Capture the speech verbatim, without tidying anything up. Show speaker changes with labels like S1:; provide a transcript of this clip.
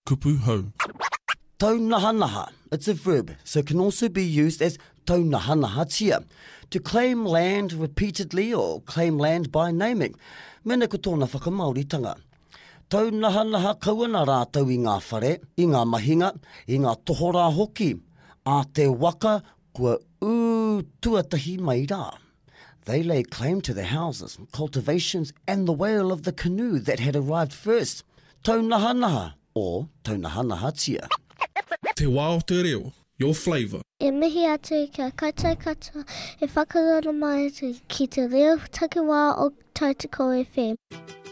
S1: kupu hau.
S2: Taunahanaha. It's a verb, so it can also be used as taunahanahatia, to claim land repeatedly or claim land by naming. Mena ko tōna whakamauritanga. Taunahanaha kaua rātau i ngā whare, i ngā mahinga, i ngā tohora hoki, a te waka kua ū tuatahi mai rā. They lay claim to the houses, cultivations and the whale of the canoe that had arrived first. Taunahanaha or taunahanahatia.
S1: Te wā o te reo, your flavour.
S3: E mihi atu kia koutou katoa, e whakarara mai atu ki te reo takiwā o Tautoko F M.